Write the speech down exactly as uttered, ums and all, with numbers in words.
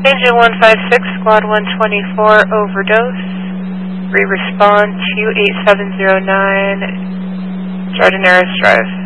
Engine one five six, Squad one twenty-four, overdose. Re-respond two eight seven zero nine, Jardinera Drive.